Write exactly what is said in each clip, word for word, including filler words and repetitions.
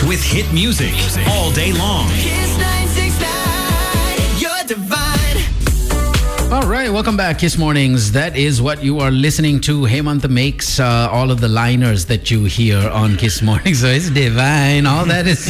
with hit music all day long. Kiss nine six nine, you're divine. All right, welcome back, Kiss Mornings. That is what you are listening to. Hemantha makes uh, all of the liners that you hear on Kiss Mornings. So it's divine. All that is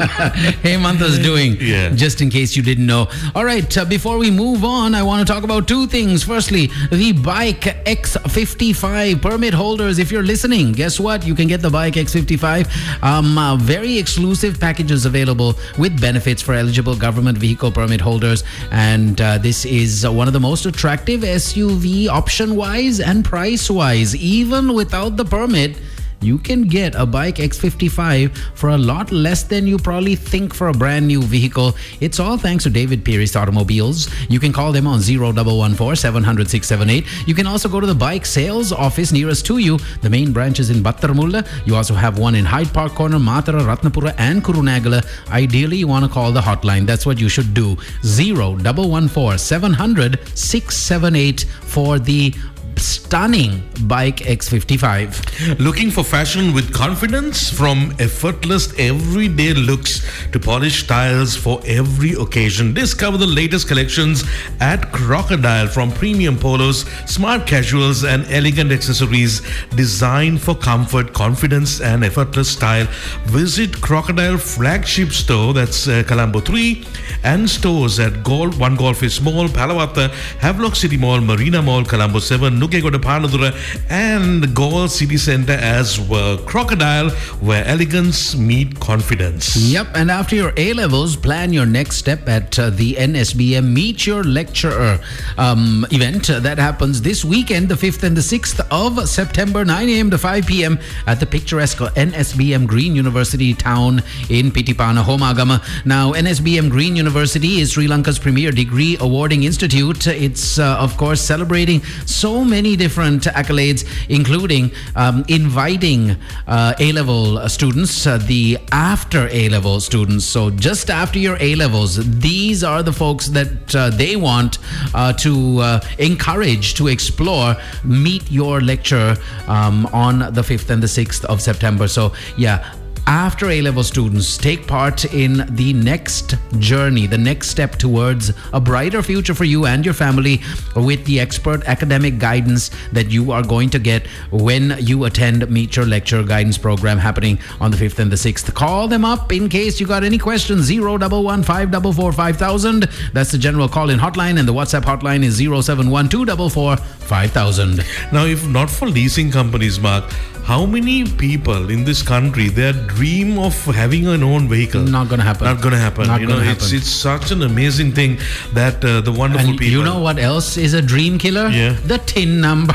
Hemantha's doing, Yeah. just in case you didn't know. All right, uh, before we move on, I want to talk about two things. Firstly, the Bike X fifty-five permit holders. If you're listening, guess what? You can get the Bike X fifty-five. Um, uh, very exclusive packages available with benefits for eligible government vehicle permit holders. And uh, this is uh, one of the most attractive S U V option-wise and price-wise. Even without the permit, you can get a Bike X fifty-five for a lot less than you probably think for a brand new vehicle. It's all thanks to David Pierce Automobiles. You can call them on zero one one four, seven zero zero, six seven eight. You can also go to the bike sales office nearest to you. The main branch is in Battaramulla. You also have one in Hyde Park Corner, Matara, Ratnapura and Kurunagala. Ideally, you want to call the hotline. That's what you should do. zero one one four, seven zero zero, six seven eight for the stunning Bike X fifty-five. Looking for fashion with confidence? From effortless everyday looks to polished styles for every occasion, discover the latest collections at Crocodile. From premium polos, smart casuals and elegant accessories designed for comfort, confidence and effortless style. Visit Crocodile flagship store, that's uh, Colombo three, and stores at Golf, One Golfis Mall, Palawata, Havelock City Mall, Marina Mall, Colombo seven, Nukegoda Panadura and Goal City Centre as well. Crocodile, where elegance meet confidence. Yep, and after your A-levels, plan your next step at uh, the N S B M Meet Your Lecturer um, event. Uh, that happens this weekend, the fifth and the sixth of September, nine a.m. to five p.m. at the picturesque N S B M Green University town in Pitipana, Homagama. Now, N S B M Green University is Sri Lanka's premier degree awarding institute. It's, uh, of course, celebrating so many different accolades, including um, inviting uh, A-level students, uh, the after A-level students. So just after your A-levels, these are the folks that uh, they want uh, to uh, encourage to explore Meet Your Lecture um, on the fifth and the sixth of September. So yeah, after A-level students, take part in the next journey, the next step towards a brighter future for you and your family with the expert academic guidance that you are going to get when you attend Meet Your Lecture guidance program happening on the fifth and the sixth. Call them up in case you got any questions. zero one one, five four four, five thousand. That's the general call-in hotline, and the WhatsApp hotline is zero seven one, two four four, five thousand. Now, if not for leasing companies, Mark, how many people in this country, their dream of having an own vehicle? Not gonna happen. Not gonna happen. Not you know, gonna it's happen. it's such an amazing thing that uh, the wonderful And people. you know what else is a dream killer? Yeah. The tin number.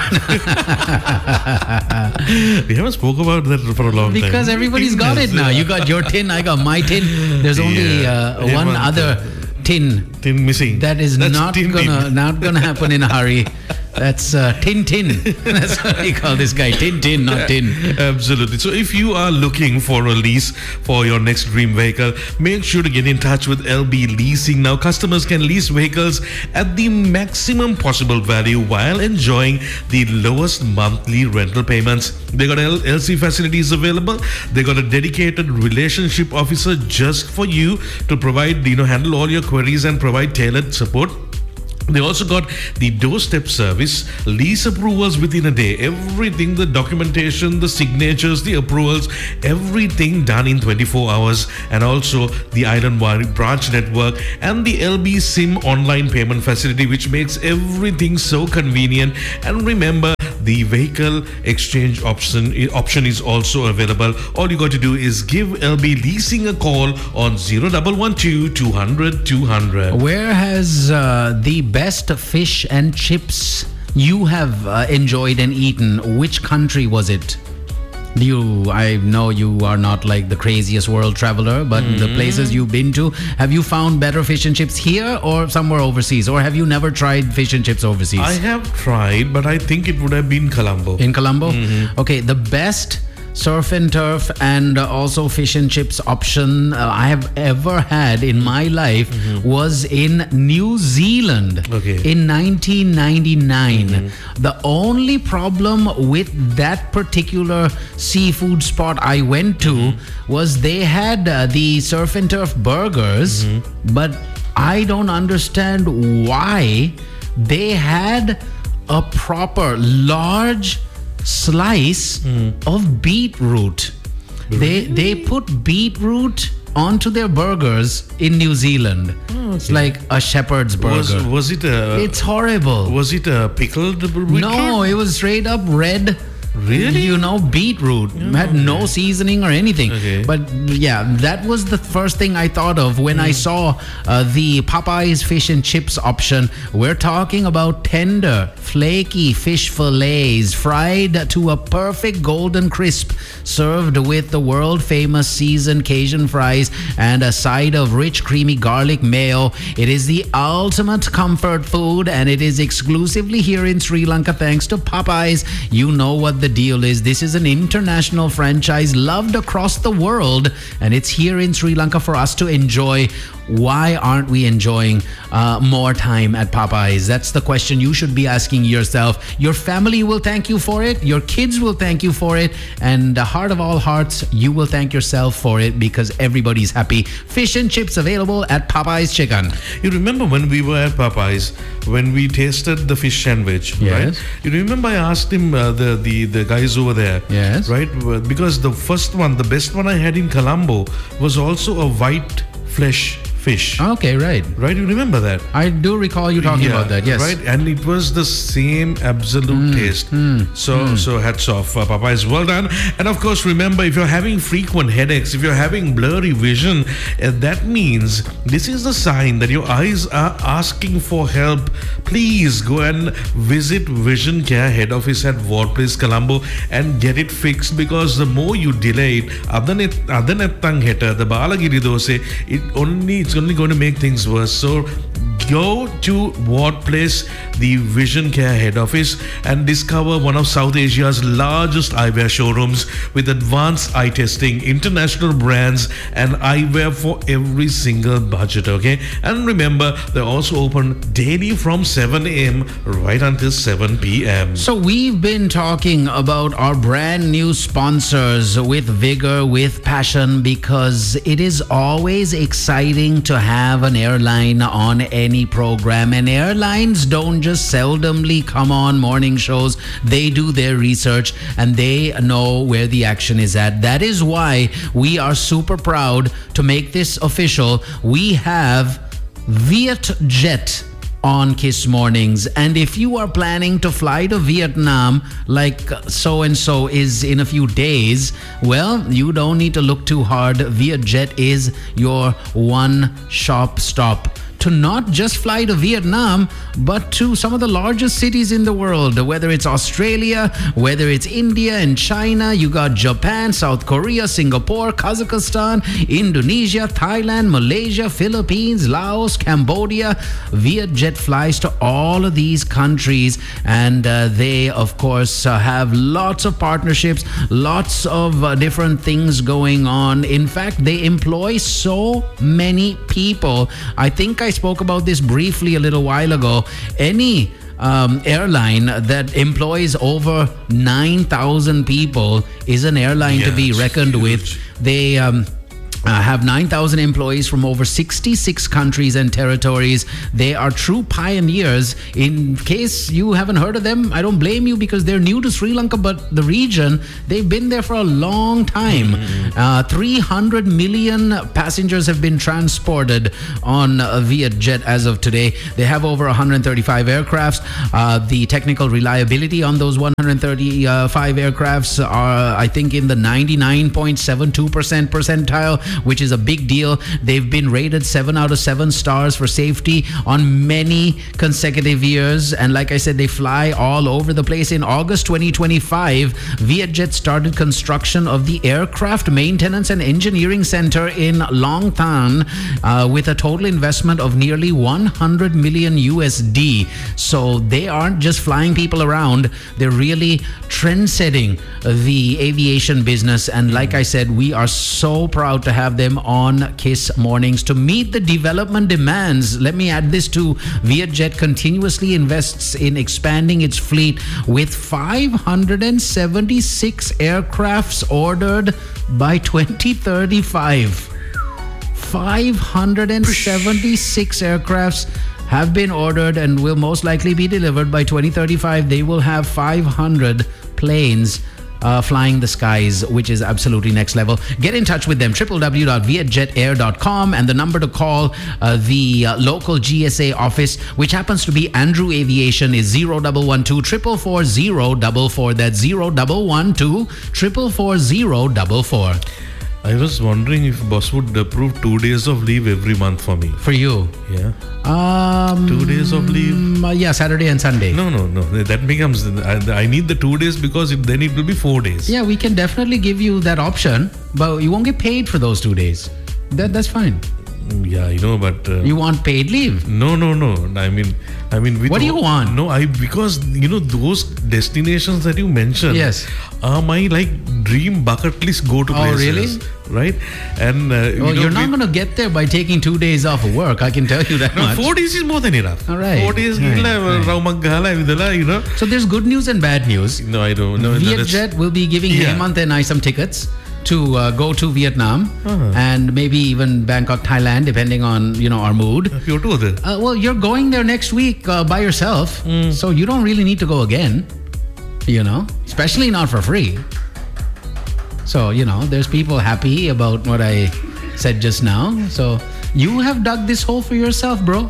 We haven't spoke about that for a long time. Because everybody's got it now. You got your tin, I got my tin. There's only Yeah. uh, one Hemantha. other tin tin missing. that is That's not tin gonna tin. not gonna happen in a hurry. That's uh, Tin Tin. That's what we call this guy. Tin Tin, not Tin. Absolutely. So if you are looking for a lease for your next dream vehicle, make sure to get in touch with L B Leasing. Now, customers can lease vehicles at the maximum possible value while enjoying the lowest monthly rental payments. They got L- LC facilities available. They got a dedicated relationship officer just for you to provide, you know, handle all your queries and provide tailored support. They also got the doorstep service, lease approvals within a day, everything, the documentation, the signatures, the approvals, everything done in twenty-four hours, and also the island-wide branch network and the L B SIM online payment facility, which makes everything so convenient. And remember, the vehicle exchange option option is also available. All you got to do is give L B Leasing a call on zero one one two, two hundred, two hundred. Where has uh, the best fish and chips you have uh, enjoyed and eaten? Which country was it? You, I know you are not like the craziest world traveler, but Mm. the places you've been to, have you found better fish and chips here or somewhere overseas? Or have you never tried fish and chips overseas? I have tried, but I think it would have been Colombo. In Colombo? Okay, the best surf and turf and uh, also fish and chips option uh, I have ever had in my life mm-hmm. was in New Zealand Okay. in nineteen ninety-nine. Mm-hmm. The only problem with that particular seafood spot I went to mm-hmm. was they had uh, the surf and turf burgers, mm-hmm. but I don't understand why they had a proper large slice mm. of beetroot. They they put beetroot onto their burgers in New Zealand. Oh, okay. It's like a shepherd's burger. Was, was it a... It's horrible. Was it a pickled beetroot? No, it was straight up red. Really? You know, beetroot. Oh, had okay. no seasoning or anything. Okay. But yeah, that was the first thing I thought of when mm. I saw uh, the Popeyes fish and chips option. We're talking about tender, flaky fish fillets fried to a perfect golden crisp, served with the world famous seasoned Cajun fries and a side of rich, creamy garlic mayo. It is the ultimate comfort food, and it is exclusively here in Sri Lanka thanks to Popeyes. You know what the deal is. This is an international franchise loved across the world, and it's here in Sri Lanka for us to enjoy. Why aren't we enjoying uh, more time at Popeyes? That's the question you should be asking yourself. Your family will thank you for it. Your kids will thank you for it. And the heart of all hearts, you will thank yourself for it because everybody's happy. Fish and chips available at Popeyes Chicken. You remember when we were at Popeyes, when we tasted the fish sandwich, Yes. right? You remember I asked him, uh, the, the, the guys over there, Yes. right? Because the first one, the best one I had in Colombo was also a white flesh fish. Okay, right. Right, you remember that? I do recall you talking Yeah, about that. Yes. Right, and it was the same absolute taste. so, so hats off, uh, Popeyes. Well done. And of course, remember, if you're having frequent headaches, if you're having blurry vision, uh, that means this is the sign that your eyes are asking for help. Please go and visit Vision Care head office at Ward Place, Colombo, and get it fixed. Because the more you delay it, adanet adanettang heta the balagiri dose, it only it's only going to make things worse. So go to Ward Place, the Vision Care head office, and discover one of South Asia's largest eyewear showrooms with advanced eye testing, international brands, and eyewear for every single budget. Okay, and remember, they're also open daily from seven a.m. right until seven p.m. So we've been talking about our brand new sponsors with vigor, with passion, because it is always exciting to have an airline on any program. And airlines don't just seldomly come on morning shows. They do their research and they know where the action is at. That is why we are super proud to make this official. We have Vietjet on Kiss Mornings. And if you are planning to fly to Vietnam like so and so is in a few days, well, you don't need to look too hard. Vietjet is your one shop stop to not just fly to Vietnam, but to some of the largest cities in the world, whether it's Australia, whether it's India and China. You got Japan, South Korea, Singapore, Kazakhstan, Indonesia, Thailand, Malaysia, Philippines, Laos, Cambodia. Vietjet flies to all of these countries, and uh, they, of course, uh, have lots of partnerships, lots of uh, different things going on. In fact, they employ so many people. I think I spoke about this briefly a little while ago. Any um, airline that employs over nine thousand people is an airline Yeah, to be it's reckoned huge. with. They um, Uh, have nine thousand employees from over sixty-six countries and territories. They are true pioneers. In case you haven't heard of them, I don't blame you because they're new to Sri Lanka, but the region, they've been there for a long time. Mm-hmm. Uh, three hundred million passengers have been transported on uh, Vietjet as of today. They have over one hundred thirty-five aircrafts. Uh, the technical reliability on those one hundred thirty-five aircrafts are, I think, in the ninety-nine point seven two percent percentile. which is a big deal. They've been rated seven out of seven stars for safety on many consecutive years. And like I said, they fly all over the place. In August twenty twenty-five, Vietjet started construction of the Aircraft Maintenance and Engineering Center in Long Tan uh, with a total investment of nearly one hundred million U S D. So they aren't just flying people around, they're really trend-setting the aviation business. And like I said, we are so proud to have them on Kiss Mornings to meet the development demands. Let me add this too. Vietjet continuously invests in expanding its fleet with five hundred seventy-six aircrafts ordered by twenty thirty-five. five hundred seventy-six aircrafts have been ordered and will most likely be delivered by twenty thirty-five. They will have five hundred planes Uh, flying the skies, which is absolutely next level. Get in touch with them, w w w dot vietjet air dot com, and the number to call uh, the uh, local G S A office, which happens to be Andrew Aviation, is zero one one two, four four four, zero four four. That's zero one one two, four four four, zero four four. I was wondering if boss would approve two days of leave every month for me. For you? Yeah. Um, Two days of leave? Uh, yeah, Saturday and Sunday. No, no, no. That becomes, I, I need the two days because it, then it will be four days. Yeah, we can definitely give you that option, but you won't get paid for those two days. That That's fine. Yeah, I know, but uh, you want paid leave? No, no, no. I mean, I mean, with what do you want? No, I because you know those destinations that you mentioned. Yes. Are my like dream bucket list go to oh, places. Really? Right? And uh, well, you know, you're not going to get there by taking two days off of work. I can tell you that no, much. Four days is more than enough. All right. Four days, right, right. You know. So there's good news and bad news. No, I don't know. Vietjet will be giving yeah. Hemant and I some tickets to uh, go to Vietnam uh-huh. and maybe even Bangkok, Thailand, depending on you know our mood. You're too there. Uh, well, you're going there next week uh, by yourself, mm. so you don't really need to go again. You know, especially not for free. So you know, there's people happy about what I said just now. So you have dug this hole for yourself, bro.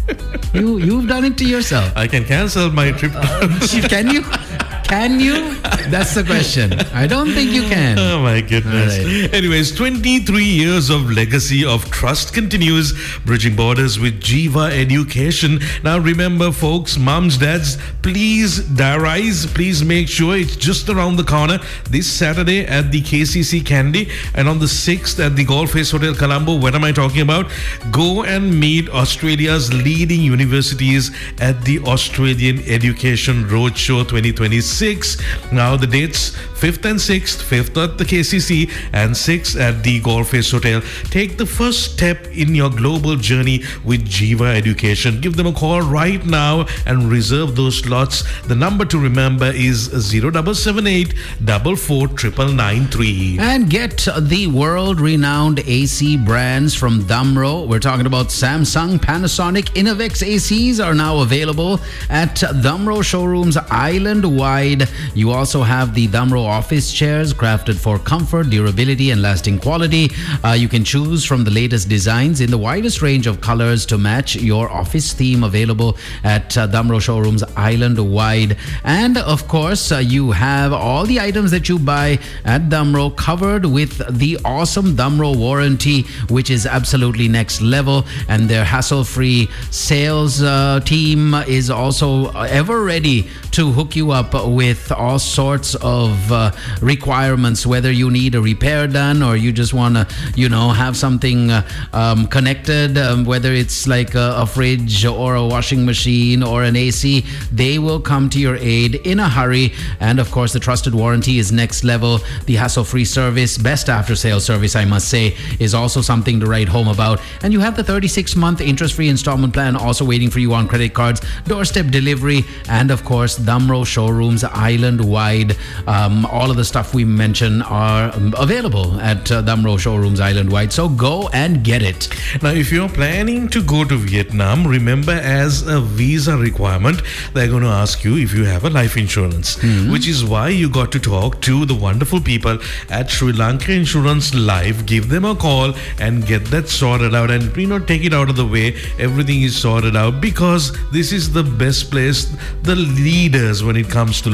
you you've done it to yourself. I can cancel my trip. Uh, can you? Can you? That's the question. I don't think you can. Oh my goodness. Right. Anyways, twenty-three years of legacy of trust continues, bridging borders with Jiva Education. Now remember folks, moms, dads, please diarize, please make sure it's just around the corner this Saturday at the K C C Kandy and on the sixth at the Golf Face Hotel Colombo. What am I talking about? Go and meet Australia's leading universities at the Australian Education Roadshow twenty twenty-six. Now the dates, fifth and sixth, fifth at the K C C and sixth at the Golf Face Hotel. Take the first step in your global journey with Jiva Education. Give them a call right now and reserve those slots. The number to remember is zero seven seven eight, four four nine nine three. And get the world-renowned A C brands from Damro. We're talking about Samsung, Panasonic, Innovex A Cs are now available at Damro showrooms island-wide. You also have the Damro office chairs crafted for comfort, durability, and lasting quality. Uh, you can choose from the latest designs in the widest range of colors to match your office theme, available at uh, Damro showrooms island-wide. And of course, uh, you have all the items that you buy at Damro covered with the awesome Damro warranty, which is absolutely next level. And their hassle-free sales uh, team is also ever ready to hook you up with all sorts of uh, requirements, whether you need a repair done or you just want to, you know, have something uh, um, connected, um, whether it's like a, a fridge or a washing machine or an A C, they will come to your aid in a hurry. And of course, the trusted warranty is next level. The hassle-free service, best after-sales service, I must say, is also something to write home about. And you have the thirty-six month interest-free installment plan also waiting for you on credit cards, doorstep delivery, and of course, Damro showrooms island-wide. Um, all of the stuff we mentioned are available at uh, Damro showrooms island-wide. So go and get it. Now, if you're planning to go to Vietnam, remember as a visa requirement, they're going to ask you if you have a life insurance, mm-hmm. which is why you got to talk to the wonderful people at Sri Lanka Insurance Life. Give them a call and get that sorted out, and you know, take it out of the way. Everything is sorted out because this is the best place, the leaders when it comes to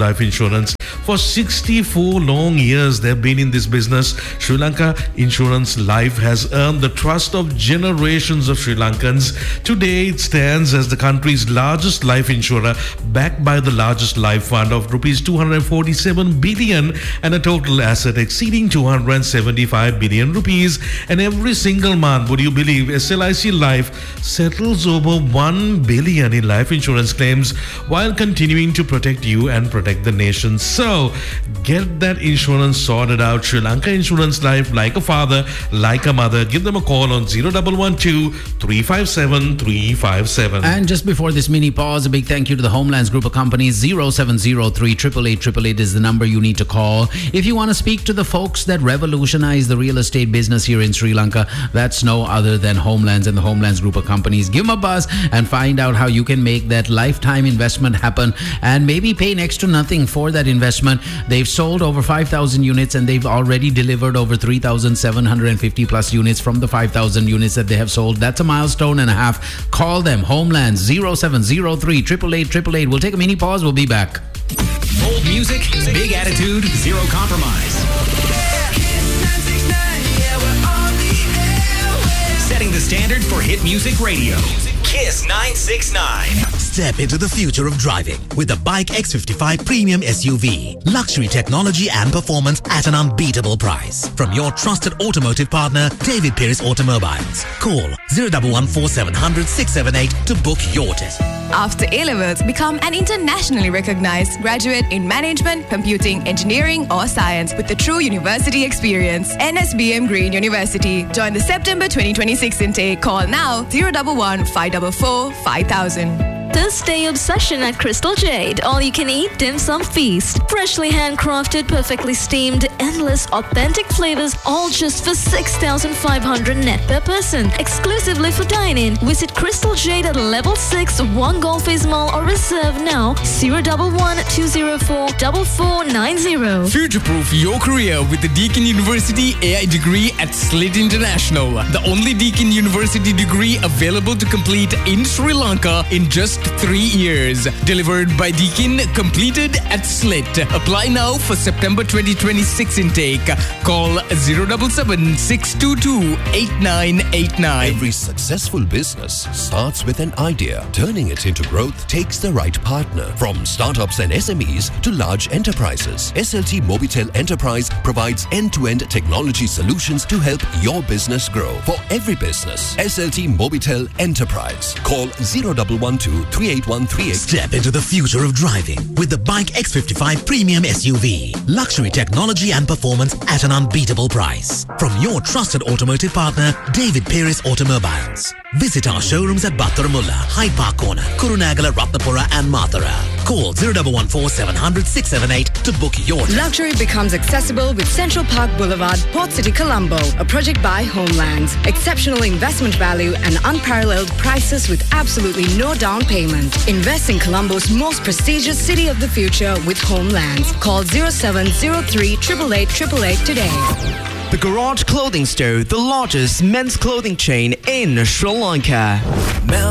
life insurance. For sixty-four long years, they've been in this business. Sri Lanka Insurance Life has earned the trust of generations of Sri Lankans. Today, it stands as the country's largest life insurer, backed by the largest life fund of rupees two hundred forty-seven billion and a total asset exceeding two hundred seventy-five billion rupees. And every single month, would you believe, S L I C Life settles over one billion in life insurance claims while continuing to protect you and protect the nation. So, get that insurance sorted out. Sri Lanka Insurance Life, like a father, like a mother. Give them a call on zero one one two, three five seven, three five seven. And just before this mini pause, a big thank you to the Homelands Group of Companies. Zero seven zero three, eight eight eight, eight eight eight is the number you need to call. If you want to speak to the folks that revolutionize the real estate business here in Sri Lanka, that's no other than Homelands and the Homelands Group of Companies. Give them a buzz and find out how you can make that lifetime investment happen and maybe pay next to nothing for that investment. They've sold over five thousand units and they've already delivered over three thousand seven hundred fifty plus units from the five thousand units that they have sold. That's a milestone and a half. Call them, Homelands, zero seven zero three, eight eight eight, eight eight eight. We'll take a mini pause. We'll be back. Old music, big attitude, zero compromise. Setting the standard for hit music radio. Kiss nine six nine. Step into the future of driving with the Bike X fifty-five Premium S U V. Luxury technology and performance at an unbeatable price. From your trusted automotive partner, David Pierce Automobiles. Call zero one one four seven zero zero, six seven eight to book your test. After A-Levels, become an internationally recognized graduate in management, computing, engineering or science with a true university experience. N S B M Green University. Join the September twenty twenty-six intake. Call now zero one one, five four four, five thousand. Thursday obsession at Crystal Jade. All you can eat dim sum feast. Freshly handcrafted, perfectly steamed, endless authentic flavors, all just for six thousand five hundred net per person. Exclusively for dine-in. Visit Crystal Jade at level six, One Golf Mall or reserve now zero one one, two zero four, four four nine zero. Future-proof your career with the Deakin University A I degree at Slit International. The only Deakin University degree available to complete in Sri Lanka in just three years. Delivered by Deakin, completed at Slit. Apply now for September twenty twenty-six intake. Call zero seven seven, six two two, eight nine eight nine. Every successful business starts with an idea. Turning it into growth takes the right partner. From startups and S M Es to large enterprises, S L T Mobitel Enterprise provides end-to-end technology solutions to help your business grow. For every business, S L T Mobitel Enterprise. Call zero one one two, three eight one three eight. Step into the future of driving with the Bike X fifty-five Premium S U V. Luxury technology and performance at an unbeatable price. From your trusted automotive partner, David Pierce Automobiles. Visit our showrooms at Battaramulla, Hyde Park Corner, Kurunagala, Ratnapura and Mathura. Call zero one one four seven zero zero, six seven eight to book your test. Luxury becomes accessible with Central Park Boulevard, Port City, Colombo. A project by Homelands. Exceptional investment value and unparalleled prices with absolutely no down payment. Invest in Colombo's most prestigious city of the future with Homelands. Call zero seven zero three, eight eight eight, eight eight eight today. The Garage Clothing Store, the largest men's clothing chain in Sri Lanka.